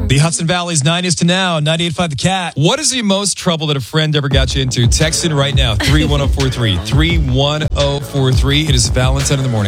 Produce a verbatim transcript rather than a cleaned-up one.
The Hudson Valley's nine is to now, ninety-eight point five The Cat. What is the most trouble that a friend ever got you into? Text in right now, three one zero four three, three one zero four three. It is Valentine in the morning.